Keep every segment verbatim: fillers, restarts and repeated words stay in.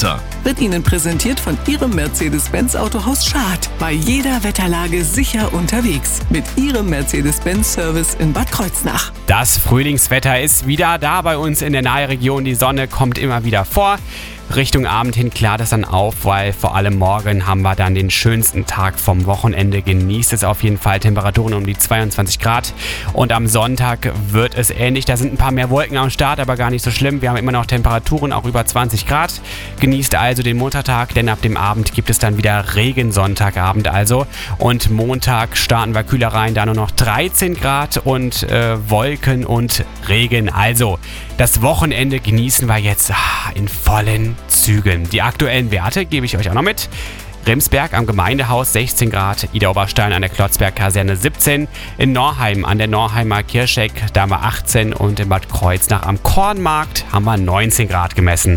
Wetter. Wird Ihnen präsentiert von Ihrem Mercedes-Benz Autohaus Schad. Bei jeder Wetterlage sicher unterwegs. Mit Ihrem Mercedes-Benz-Service in Bad Kreuznach. Das Frühlingswetter ist wieder da bei uns in der Nahregion. Die Sonne kommt immer wieder vor. Richtung Abend hin klart es dann auf, weil vor allem morgen haben wir dann den schönsten Tag vom Wochenende. Genießt es auf jeden Fall. Temperaturen um die zweiundzwanzig Grad. Und am Sonntag wird es ähnlich. Da sind ein paar mehr Wolken am Start, aber gar nicht so schlimm. Wir haben immer noch Temperaturen auch über zwanzig Grad. Genießt also den Montag, denn ab dem Abend gibt es dann wieder Regen, Sonntagabend also. Und Montag starten wir kühler rein, da nur noch dreizehn Grad und äh, Wolken und Regen. Also das Wochenende genießen wir jetzt ah, in vollen Zügen. Die aktuellen Werte gebe ich euch auch noch mit. Remsberg am Gemeindehaus sechzehn Grad, Idar-Oberstein an der Klotzberg-Kaserne siebzehn, in Norheim an der Norheimer Kircheck, da haben wir achtzehn und in Bad Kreuznach am Kornmarkt haben wir neunzehn Grad gemessen.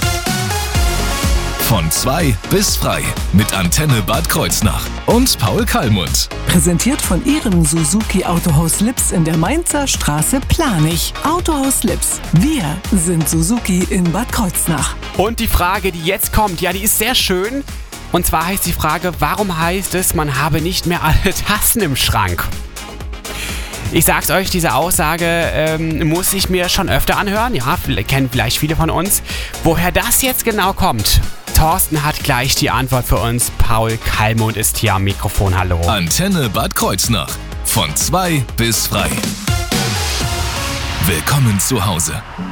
Von zwei bis frei mit Antenne Bad Kreuznach und Paul Kallmund. Präsentiert von Ihrem Suzuki Autohaus Lips in der Mainzer Straße Planich. Autohaus Lips. Wir sind Suzuki in Bad Kreuznach. Und die Frage, die jetzt kommt, ja, die ist sehr schön. Und zwar heißt die Frage, warum heißt es, man habe nicht mehr alle Tassen im Schrank? Ich sag's euch, diese Aussage ähm, muss ich mir schon öfter anhören. Ja, kennen vielleicht viele von uns. Woher das jetzt genau kommt? Thorsten hat gleich die Antwort für uns. Paul Kallmund ist hier am Mikrofon. Hallo. Antenne Bad Kreuznach. Von zwei bis frei. Willkommen zu Hause.